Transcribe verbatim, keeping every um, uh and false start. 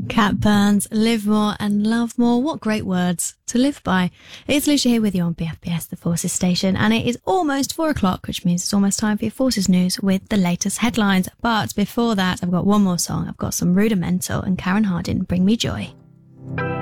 Cat Burns, live more and love more. What great words to live by. It's Lucia here with you on B F B S, the Forces station, and it is almost four o'clock, which means it's almost time for your Forces news with the latest headlines. But before that, I've got one more song. I've got some Rudimental and Karen Hardin, Bring Me Joy.